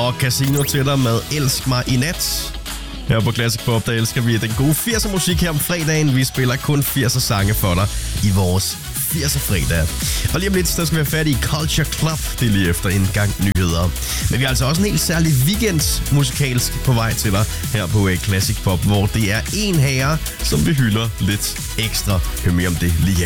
og Casino til dig med Elsk mig i nat. Her på Classic Pop, der elsker vi den gode 80'er musik her om fredagen. Vi spiller kun 80'er sange for dig i vores 80'er fredag. Og lige om lidt, der skal vi have fat i Culture Club. Det er lige efter en gang nyheder. Men vi har altså også en helt særlig weekend musikalsk på vej til dig her på Classic Pop, hvor det er en herre, som vi hylder lidt ekstra. Hør mere om det lige her.